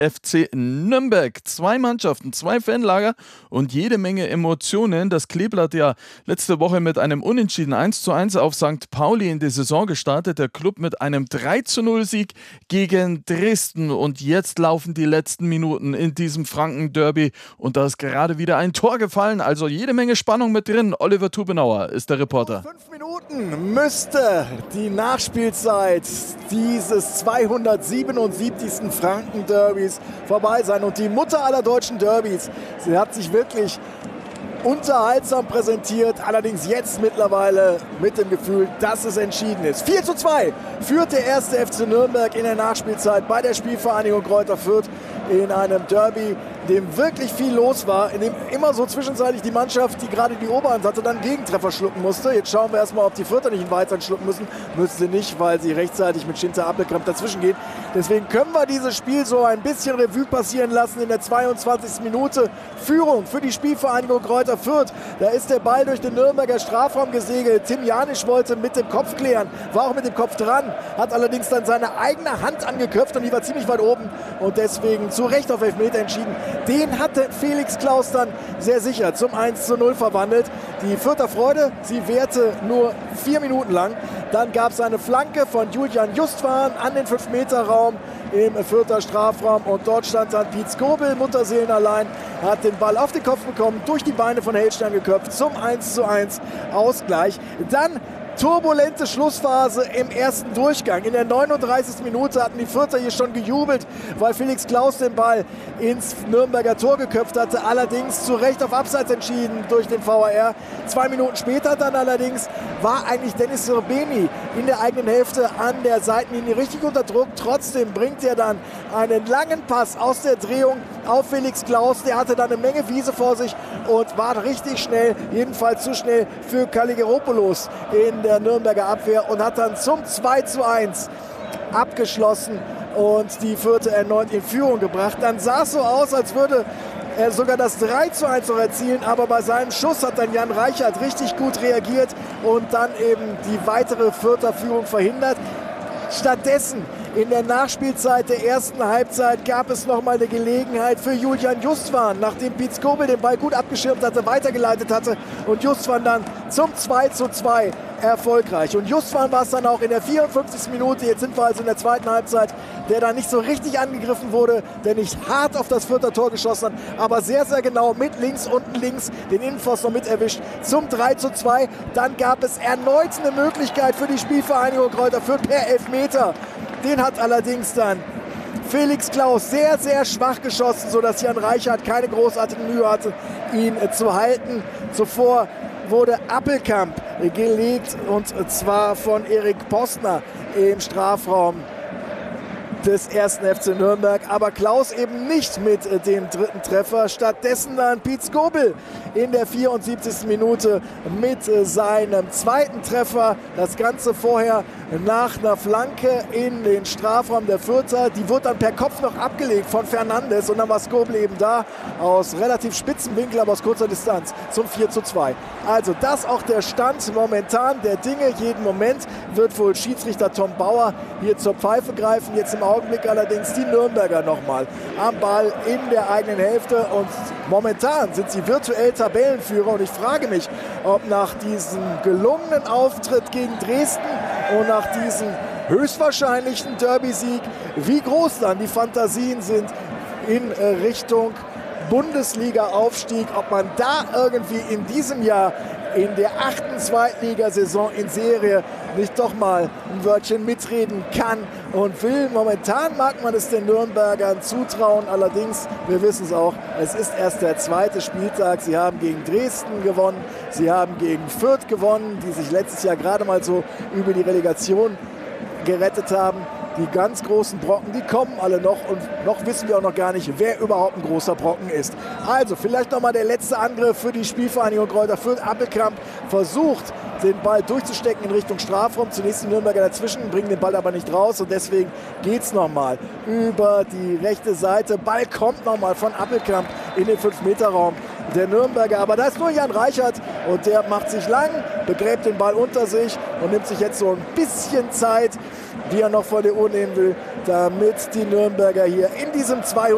FC Nürnberg. Zwei Mannschaften, zwei Fanlager und jede Menge Emotionen. Das Kleeblatt ja letzte Woche mit einem Unentschieden 1:1 auf St. Pauli in die Saison gestartet. Der Club mit einem 3:0-Sieg gegen Dresden. Und jetzt laufen die letzten Minuten in diesem Franken-Derby. Und da ist gerade wieder ein Tor gefallen. Also jede Menge Spannung mit drin. Oliver Tubenauer ist der Reporter. 5 Minuten müsste die Nachspielzeit dieses 277. Franken-Derbys vorbei sein. Und die Mutter aller deutschen Derbys, sie hat sich wirklich unterhaltsam präsentiert, allerdings jetzt mittlerweile mit dem Gefühl, dass es entschieden ist. 4:2 führt der erste FC Nürnberg in der Nachspielzeit bei der Spielvereinigung Greuther Fürth in einem Derby, in dem wirklich viel los war, in dem immer so zwischenzeitlich die Mannschaft, die gerade die Oberhand hatte, dann Gegentreffer schlucken musste. Jetzt schauen wir erstmal, ob die Fürther nicht einen weiteren schlucken müssen. Müssen sie nicht, weil sie rechtzeitig mit Schinter Appelkamp dazwischen gehen. Deswegen können wir dieses Spiel so ein bisschen Revue passieren lassen in der 22. Minute. Führung für die Spielvereinigung Greuther Fürth. Da ist der Ball durch den Nürnberger Strafraum gesegelt. Tim Janisch wollte mit dem Kopf klären, war auch mit dem Kopf dran, hat allerdings dann seine eigene Hand angeköpft und die war ziemlich weit oben und deswegen zu Recht auf Elfmeter entschieden. Den hatte Felix Klaus dann sehr sicher zum 1:0 verwandelt. Die Fürther Freude, sie währte nur 4 Minuten lang. Dann gab es eine Flanke von Julian Justwan an den 5-Meter-Raum im Fürther Strafraum und dort stand dann Piet Skobel, Mutterseelen allein, hat den Ball auf den Kopf bekommen, durch die Beine von Hellstein geköpft zum 1:1 Ausgleich. Dann turbulente Schlussphase im ersten Durchgang. In der 39. Minute hatten die Fürther hier schon gejubelt, weil Felix Klaus den Ball ins Nürnberger Tor geköpft hatte. Allerdings zu Recht auf Abseits entschieden durch den VAR. 2 Minuten später dann allerdings war eigentlich Dennis Srbeny in der eigenen Hälfte an der Seitenlinie richtig unter Druck. Trotzdem bringt er dann einen langen Pass aus der Drehung auf Felix Klaus. Der hatte dann eine Menge Wiese vor sich und war richtig schnell, jedenfalls zu schnell für Kaligeropoulos in der Nürnberger Abwehr und hat dann zum 2:1 abgeschlossen und die Fürther erneut in Führung gebracht. Dann sah es so aus, als würde er sogar das 3:1 noch erzielen, aber bei seinem Schuss hat dann Jan Reichert richtig gut reagiert und dann eben die weitere Fürther Führung verhindert. Stattdessen in der Nachspielzeit der ersten Halbzeit gab es nochmal eine Gelegenheit für Julian Justwan, nachdem Piet Skobel den Ball gut abgeschirmt hatte, weitergeleitet hatte und Justwan dann zum 2:2 erfolgreich. Und Justwan war es dann auch in der 54. Minute, jetzt sind wir also in der zweiten Halbzeit, der da nicht so richtig angegriffen wurde, der nicht hart auf das Fürther Tor geschossen hat, aber sehr, sehr genau mit links, unten links den Innenpfosten noch mit erwischt zum 3:2. Dann gab es erneut eine Möglichkeit für die Spielvereinigung Greuther Fürth per Elfmeter. Den hat allerdings dann Felix Klaus sehr, sehr schwach geschossen, sodass Jan Reichert keine großartige Mühe hatte, ihn zu halten. Zuvor wurde Appelkamp gelegt und zwar von Erik Postner im Strafraum des ersten FC Nürnberg, aber Klaus eben nicht mit dem dritten Treffer. Stattdessen dann Piet Skobel in der 74. Minute mit seinem zweiten Treffer. Das Ganze vorher nach einer Flanke in den Strafraum der Fürther. Die wird dann per Kopf noch abgelegt von Fernandes und dann war Skobel eben da aus relativ spitzen Winkel, aber aus kurzer Distanz zum 4:2. Also das auch der Stand momentan der Dinge. Jeden Moment wird wohl Schiedsrichter Tom Bauer hier zur Pfeife greifen. Jetzt im Augenblick allerdings die Nürnberger nochmal am Ball in der eigenen Hälfte und momentan sind sie virtuell Tabellenführer und ich frage mich, ob nach diesem gelungenen Auftritt gegen Dresden und nach diesem höchstwahrscheinlichen Derby-Sieg, wie groß dann die Fantasien sind in Richtung Bundesliga-Aufstieg, ob man da irgendwie in diesem Jahr in der 8. Zweitligasaison in Serie nicht doch mal ein Wörtchen mitreden kann und will. Momentan mag man es den Nürnbergern zutrauen, allerdings, wir wissen es auch, es ist erst der zweite Spieltag. Sie haben gegen Dresden gewonnen, sie haben gegen Fürth gewonnen, die sich letztes Jahr gerade mal so über die Relegation gerettet haben. Die ganz großen Brocken, die kommen alle noch und noch wissen wir auch noch gar nicht, wer überhaupt ein großer Brocken ist. Also vielleicht nochmal der letzte Angriff für die Spielvereinigung Greuther Fürth. Appelkamp versucht, den Ball durchzustecken in Richtung Strafraum. Zunächst die Nürnberger dazwischen, bringen den Ball aber nicht raus und deswegen geht es nochmal über die rechte Seite. Ball kommt nochmal von Appelkamp in den 5-Meter-Raum der Nürnberger. Aber da ist nur Jan Reichert und der macht sich lang, begräbt den Ball unter sich und nimmt sich jetzt so ein bisschen Zeit, die er noch vor der Uhr nehmen will, damit die Nürnberger hier in diesem 200